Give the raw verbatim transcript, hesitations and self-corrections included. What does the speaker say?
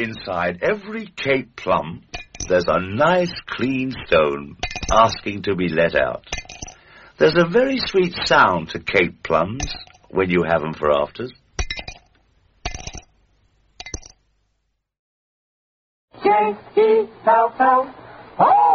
Inside every Cape plum, there's a nice clean stone asking to be let out. There's a very sweet sound to Cape plums when you have 'em for afters. J E L L O